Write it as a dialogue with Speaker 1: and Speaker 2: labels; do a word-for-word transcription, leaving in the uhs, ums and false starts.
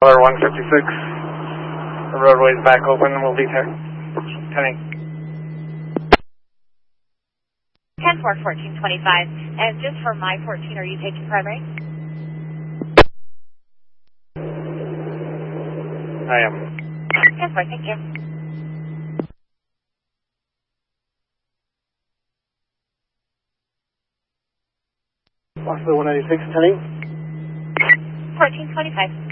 Speaker 1: one fifty-six. The roadway's back open and we'll be there. Ten
Speaker 2: ten four, fourteen twenty-five. And just for my fourteen, are you taking primary?
Speaker 1: I am.
Speaker 2: ten four, thank you.
Speaker 3: Possibly one eighty-six, turning.
Speaker 2: fourteen twenty-five.